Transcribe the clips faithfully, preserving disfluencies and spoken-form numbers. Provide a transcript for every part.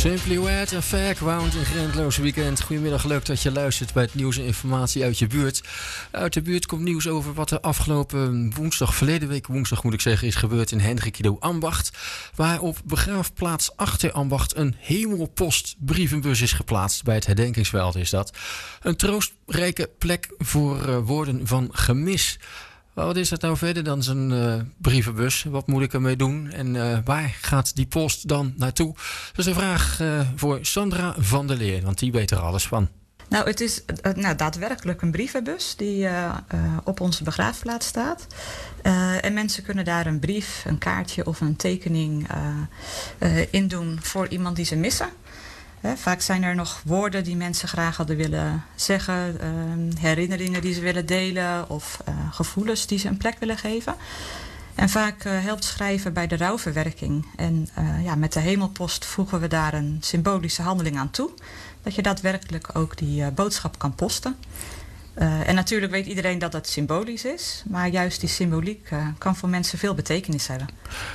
Simply Red en Fairground in Grendloos Weekend. Goedemiddag, leuk dat je luistert bij het nieuws en informatie uit je buurt. Uit de buurt komt nieuws over wat er afgelopen woensdag, verleden week woensdag moet ik zeggen, is gebeurd in Hendrikido Ambacht. Waar op begraafplaats achter Ambacht een hemelpost brievenbus is geplaatst. Bij het herdenkingsveld is dat. Een troostrijke plek voor uh, woorden van gemis. Wat is dat nou verder dan zo'n uh, brievenbus? Wat moet ik ermee doen? En uh, waar gaat die post dan naartoe? Dat is een vraag uh, voor Sandra van der Leer, want die weet er alles van. Nou, het is uh, nou, daadwerkelijk een brievenbus die uh, uh, op onze begraafplaats staat. Uh, en mensen kunnen daar een brief, een kaartje of een tekening uh, uh, in doen voor iemand die ze missen. He, vaak zijn er nog woorden die mensen graag hadden willen zeggen, uh, herinneringen die ze willen delen of uh, gevoelens die ze een plek willen geven. En vaak uh, helpt schrijven bij de rouwverwerking. En uh, ja, met de hemelpost voegen we daar een symbolische handeling aan toe. Dat je daadwerkelijk ook die uh, boodschap kan posten. Uh, en natuurlijk weet iedereen dat dat symbolisch is, maar juist die symboliek uh, kan voor mensen veel betekenis hebben.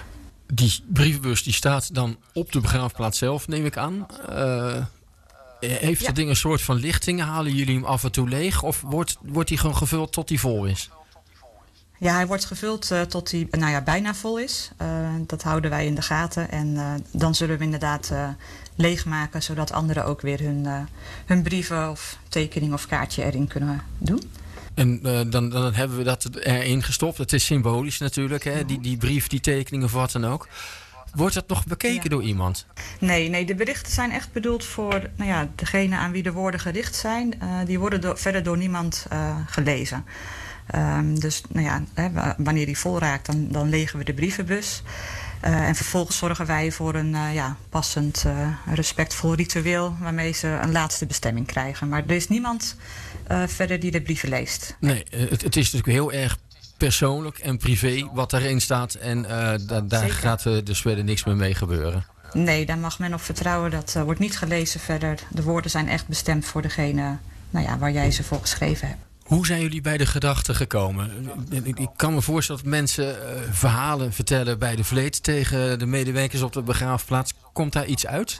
Die brievenbus die staat dan op de begraafplaats zelf, neem ik aan. Uh, heeft ja. dat ding een soort van lichting? Halen jullie hem af en toe leeg? Of wordt, wordt die gewoon gevuld tot die vol is? Ja, hij wordt gevuld uh, tot hij nou ja, bijna vol is. Uh, dat houden wij in de gaten. En uh, dan zullen we hem inderdaad uh, leegmaken, zodat anderen ook weer hun, uh, hun brieven of tekening of kaartje erin kunnen doen. En uh, dan, dan hebben we dat erin gestopt. Het is symbolisch natuurlijk, hè? Die, die brief, die tekening of wat dan ook. Wordt dat nog bekeken ja. door iemand? Nee, nee, de berichten zijn echt bedoeld voor nou ja, degene aan wie de woorden gericht zijn. Uh, die worden door, verder door niemand uh, gelezen. Um, dus nou ja, hè, wanneer die vol raakt, dan, dan legen we de brievenbus. Uh, en vervolgens zorgen wij voor een uh, ja, passend, uh, respectvol ritueel waarmee ze een laatste bestemming krijgen. Maar er is niemand uh, verder die de brieven leest. Nee, het, het is natuurlijk heel erg persoonlijk en privé wat daarin staat. En uh, da, daar Zeker. gaat uh, dus verder niks meer mee gebeuren. Nee, daar mag men op vertrouwen. Dat uh, wordt niet gelezen verder. De woorden zijn echt bestemd voor degene nou ja, waar jij ze voor geschreven hebt. Hoe zijn jullie bij de gedachte gekomen? Ik kan me voorstellen dat mensen uh, verhalen vertellen bij de vleet tegen de medewerkers op de begraafplaats. Komt daar iets uit?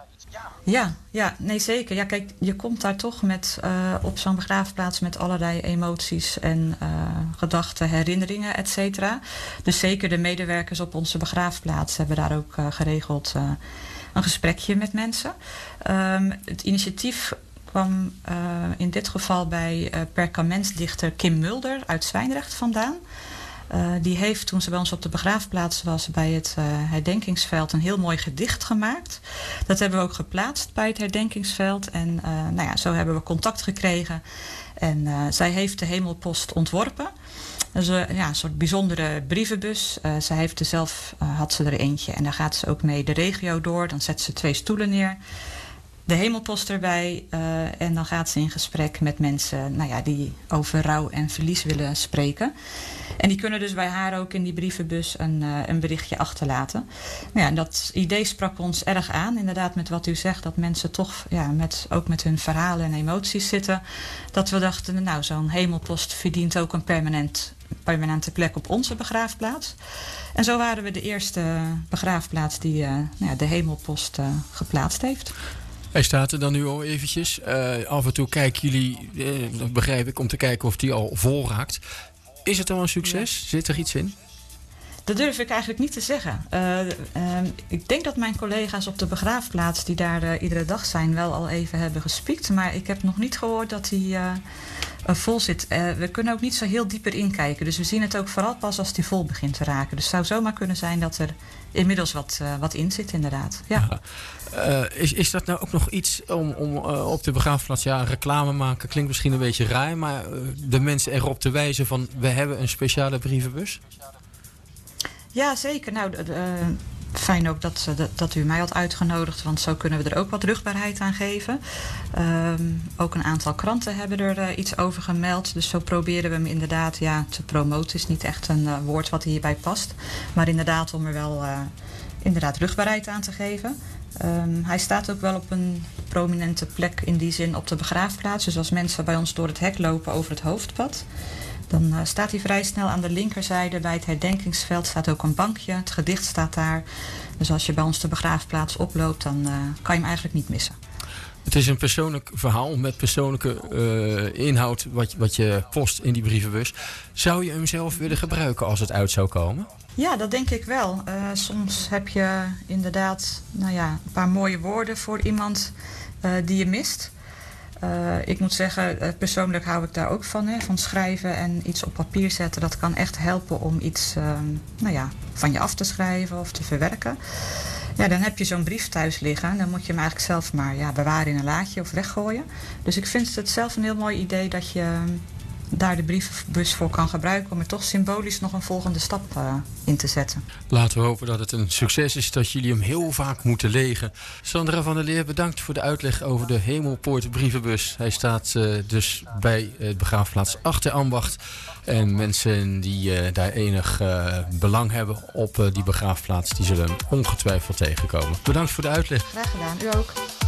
Ja, ja, nee zeker. Ja, kijk, je komt daar toch met uh, op zo'n begraafplaats met allerlei emoties en uh, gedachten, herinneringen, et cetera. Dus zeker de medewerkers op onze begraafplaats hebben daar ook uh, geregeld uh, een gesprekje met mensen. Um, het initiatief kwam uh, in dit geval bij uh, perkamentsdichter Kim Mulder uit Zwijndrecht vandaan. Uh, die heeft, toen ze bij ons op de begraafplaats was, bij het uh, herdenkingsveld een heel mooi gedicht gemaakt. Dat hebben we ook geplaatst bij het herdenkingsveld. En uh, nou ja, zo hebben we contact gekregen. En uh, zij heeft de hemelpost ontworpen. Dus uh, ja, een soort bijzondere brievenbus. Uh, zij heeft er zelf, uh, had ze er eentje. En daar gaat ze ook mee de regio door. Dan zet ze twee stoelen neer. De hemelpost erbij uh, en dan gaat ze in gesprek met mensen nou ja, die over rouw en verlies willen spreken. En die kunnen dus bij haar ook in die brievenbus een, uh, een berichtje achterlaten. Nou ja, en dat idee sprak ons erg aan, inderdaad met wat u zegt, dat mensen toch ja, met, ook met hun verhalen en emoties zitten. Dat we dachten, nou zo'n hemelpost verdient ook een permanent, permanente plek op onze begraafplaats. En zo waren we de eerste begraafplaats die uh, nou ja, de hemelpost uh, geplaatst heeft. Hij staat er dan nu al eventjes. Uh, af en toe kijken jullie, uh, dat begrijp ik, om te kijken of die al vol raakt. Is het al een succes? Ja. Zit er iets in? Dat durf ik eigenlijk niet te zeggen. Uh, uh, ik denk dat mijn collega's op de begraafplaats die daar uh, iedere dag zijn wel al even hebben gespiekt. Maar ik heb nog niet gehoord dat die uh, uh, vol zit. Uh, we kunnen ook niet zo heel dieper inkijken. Dus we zien het ook vooral pas als die vol begint te raken. Dus het zou zomaar kunnen zijn dat er inmiddels wat, uh, wat in zit inderdaad. Ja. Ja. Uh, is, is dat nou ook nog iets om, om uh, op de begraafplaats, ja, reclame maken klinkt misschien een beetje raar, maar uh, de mensen erop te wijzen van we hebben een speciale brievenbus? Ja, zeker. Nou, uh, fijn ook dat, dat, dat u mij had uitgenodigd, want zo kunnen we er ook wat rugbaarheid aan geven. Um, ook een aantal kranten hebben er uh, iets over gemeld, dus zo proberen we hem inderdaad ja, te promoten. Is niet echt een uh, woord wat hierbij past, maar inderdaad om er wel uh, inderdaad rugbaarheid aan te geven. Um, hij staat ook wel op een prominente plek in die zin op de begraafplaats. Dus als mensen bij ons door het hek lopen over het hoofdpad, Dan uh, staat hij vrij snel aan de linkerzijde. Bij het herdenkingsveld staat ook een bankje. Het gedicht staat daar. Dus als je bij ons de begraafplaats oploopt, dan uh, kan je hem eigenlijk niet missen. Het is een persoonlijk verhaal met persoonlijke uh, inhoud wat, wat je post in die brievenbus. Zou je hem zelf willen gebruiken als het uit zou komen? Ja, dat denk ik wel. Uh, soms heb je inderdaad nou ja, een paar mooie woorden voor iemand uh, die je mist. Uh, ik moet zeggen, uh, persoonlijk hou ik daar ook van. Hè, van schrijven en iets op papier zetten. Dat kan echt helpen om iets uh, nou ja, van je af te schrijven of te verwerken. Ja, dan heb je zo'n brief thuis liggen. Dan moet je hem eigenlijk zelf maar ja, bewaren in een laadje of weggooien. Dus ik vind het zelf een heel mooi idee dat je daar de brievenbus voor kan gebruiken om er toch symbolisch nog een volgende stap uh, in te zetten. Laten we hopen dat het een succes is, dat jullie hem heel vaak moeten legen. Sandra van der Leer, bedankt voor de uitleg over de Hemelpoort brievenbus. Hij staat uh, dus bij het begraafplaats Achterambacht. En mensen die uh, daar enig uh, belang hebben op uh, die begraafplaats, die zullen hem ongetwijfeld tegenkomen. Bedankt voor de uitleg. Graag gedaan, u ook.